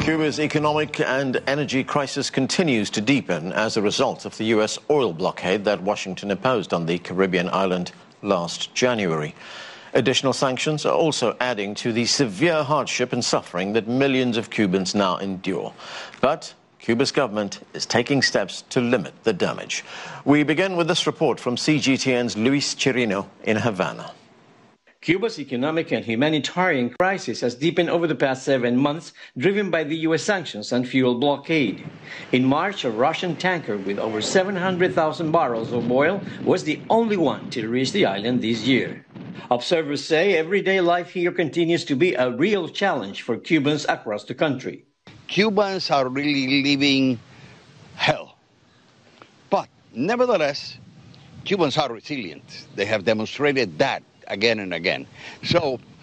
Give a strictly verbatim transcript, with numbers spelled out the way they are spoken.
Cuba's economic and energy crisis continues to deepen as a result of the U S oil blockade that Washington imposed on the Caribbean island last January. Additional sanctions are also adding to the severe hardship and suffering that millions of Cubans now endure. But Cuba's government is taking steps to limit the damage. We begin with this report from C G T N's Luis Chirino in Havana. Cuba's economic and humanitarian crisis has deepened over the past seven months, driven by the U S sanctions and fuel blockade. In March, a Russian tanker with over seven hundred thousand barrels of oil was the only one to reach the island this year. Observers say everyday life here continues to be a real challenge for Cubans across the country. Cubans are really living hell. But nevertheless, Cubans are resilient. They have demonstrated that again and again. So